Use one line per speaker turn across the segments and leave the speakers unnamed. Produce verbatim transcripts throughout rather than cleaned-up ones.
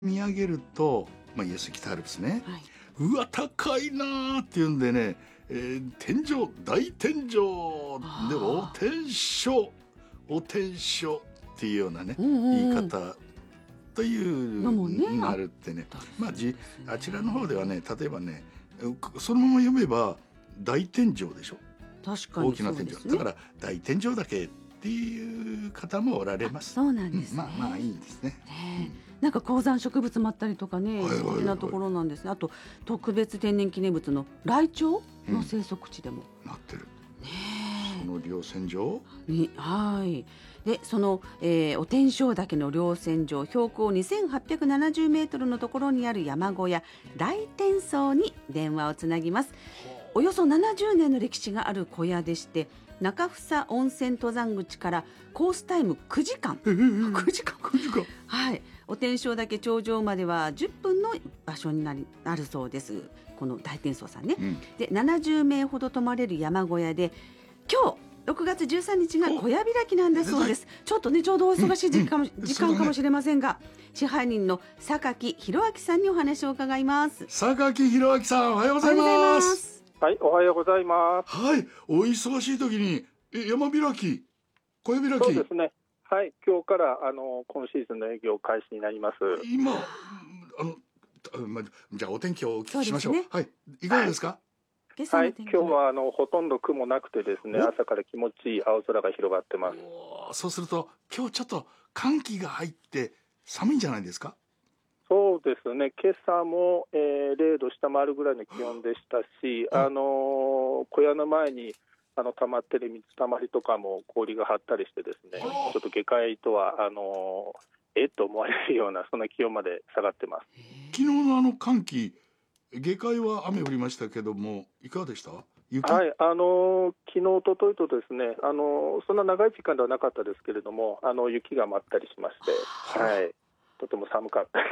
見上げると、まあ、要するに北アルプスね、
はい、
うわ高いなーっていうんでね、えー天井大天井でお天所お天所っていうようなね、
うんうんうん、
言い方という
のもね
なるってね、まあ、じ
ね
あちらの方ではね、例えばねそのまま読めば大天井でしょ、
確かに
大きな天井、
そうですね、
だから大天井岳っていう方もおられます。
そうなんですね、
うん、まあまあいいんですね。
ね、なんか高山植物もあったりとかね、
はいはいはい
素敵なところなんですね。あと特別天然記念物のライチョウの生息地でも、
なってる。
ね
その稜線上、
にはいでその、えー、お天正岳の稜線上、標高にせんはっぴゃくななじゅうメートルのところにある山小屋大天荘に電話をつなぎます。およそななじゅうねんの歴史がある小屋でして、中房温泉登山口からコースタイムくじかん、
えー、
くじかん
くじかん、
はい、お天正岳頂上まではじゅっぷんの場所になりなるそうです。この大天荘さんね、
うん、
でななじゅうめいほど泊まれる山小屋で、今日ろくがつじゅうさんにちが小屋開きなんだそうです。ちょっとねちょうどお忙しい時間かも、うん、時間かもしれませんが、ね、支配人の榊弘明さんにお話を伺います。
榊弘明さん、おはようございます。
はい、おはようございます。
はい、お忙しい時にえ山開き、小屋開き。
そうですね。はい、今日からあの今シーズンの営業開始になります。
今あのまじゃあお天気をお聞きしましょう。
そうですね、
はい、いかがですか。
はい、今日はあのほとんど雲なくてですね、朝から気持ちいい青空が広がってます。
お、そうすると今日ちょっと寒気が入って寒いんじゃないですか。
そうですね、今朝も、えー、れいど下回るぐらいの気温でしたし、あのー、小屋の前にあの溜まってる水たまりとかも氷が張ったりしてですね、ちょっと下界とはあのー、えっと思われるようなそんな気温まで下がってます。
昨日のあの寒気、下界は雨降りましたけども、いかがでした。雪。
はい、あのー、昨日おとといとですね、あのー、そんな長い時間ではなかったですけれども、あの雪が舞ったりしまして、はい、とても寒かったです。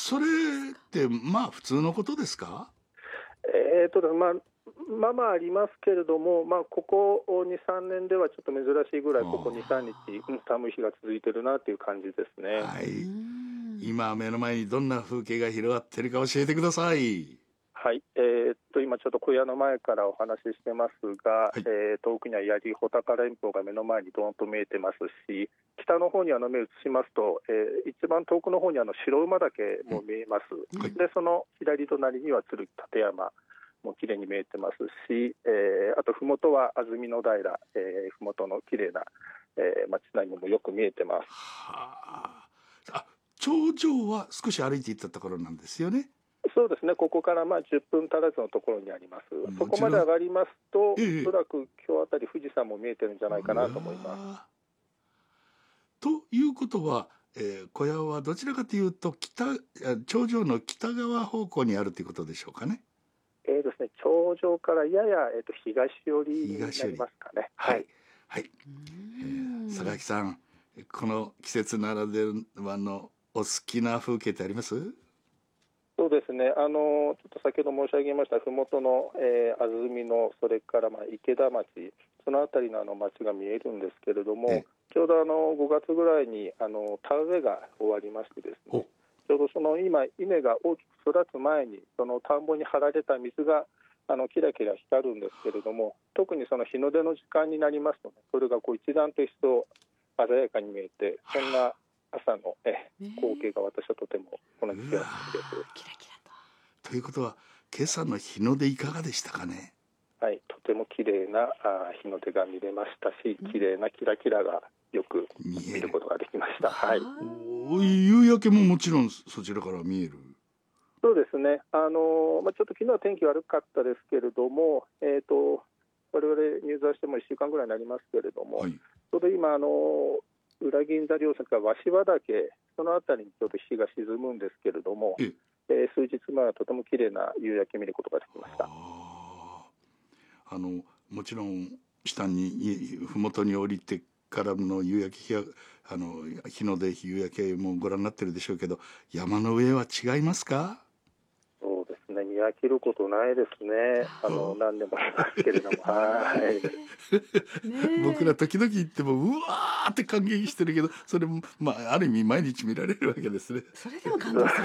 それってまあ普通のことですか。
えーとまあ、まあまあありますけれども、まあ、ここに、さんねんではちょっと珍しいぐらいここに、さんにち、うん、寒い日が続いてるなという感じですね。
はい、今目の前にどんな風景が広がっているか教えてください。
はい、えー、っと今ちょっと小屋の前からお話ししてますが、はい、えー、遠くには槍穂高連峰が目の前にドーンと見えてますし、北の方にあの目を移しますと、えー、一番遠くの方にあの白馬岳も見えます、うん、はい、でその左隣には鶴立山も綺麗に見えてますし、えー、あと麓は安曇野平、えー、麓の綺麗な、えー、街並みもよく見えてます。
はあ、あ、頂上は少し歩いていったところなんですよね。
そうですね、ここからまあじゅっぷん足らずのところにあります。そこまで上がりますと、ええ、おそらく今日あたり富士山も見えてるんじゃないかなと思います。
ということは、えー、小屋はどちらかというと北、頂上の北側方向にあるということでしょうかね。
えーですね、頂上からやや、えー、と東寄りになりますかね。
はいはい、えー、榊さん、この季節ならではのお好きな風景ってあります？
そうですね、あのちょっと先ほど申し上げました麓の、えー、安曇野、それからまあ池田町、その辺りのあの町が見えるんですけれども、ちょうどあのごがつぐらいにあの田植えが終わりましてですね、ちょうどその今稲が大きく育つ前にその田んぼに張られた水があのキラキラ光るんですけれども、特にその日の出の時間になりますと、ね、それがこう一段と一層鮮やかに見えて、そんな朝のえ光景が私はとてもこの時期は好きです。
キラキラと。
ということは今朝の日の出いかがでしたかね。
はい、とても綺麗なあ日の出が見れましたし、綺麗なキラキラがよく見ることができました。はい、
お、夕焼けももちろんそちらから見える。
そうですね、あのーまあ、ちょっと昨日は天気悪かったですけれども、えーと、我々入座してもいっしゅうかんぐらいになりますけれども、はい、ちょうど今、あのー、裏銀座稜線から鷲羽岳、その辺りにちょうど日が沈むんですけれども、ええー、数日前はとても綺麗な夕焼け見ることができました。
ああのもちろん下に麓に降りてからの夕焼け、あの日の出夕焼けもご覧になってるでしょうけど、山の上は違いますか？
そうですね、 飽きることないですね。あの何でもいますけれども、はい。
ね
僕ら時々行ってもうわーって感激してるけど、それもまあある意味毎日見られるわけですね。
それでも感動する